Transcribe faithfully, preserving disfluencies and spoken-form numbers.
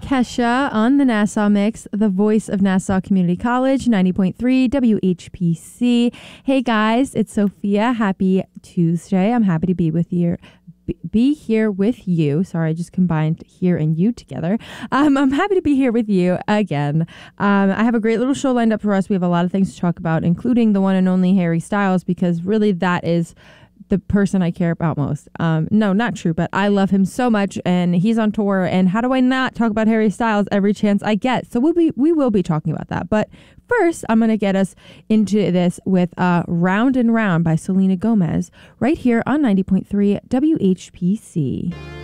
Kesha on the Nassau Mix, the voice of Nassau Community College, ninety point three W H P C. Hey guys, it's Sophia. Happy Tuesday. I'm happy to be with you. Be here with you. Sorry, I just combined here and you together. Um, I'm happy to be here with you again. Um, I have a great little show lined up for us. We have a lot of things to talk about, including the one and only Harry Styles, because really that is the person I care about most. Um, no, not true, but I love him so much, and he's on tour, and how do I not talk about Harry Styles every chance I get? So we'll be, we will be talking about that. But first, I'm going to get us into this with uh, Round and Round by Selena Gomez right here on ninety point three W H P C.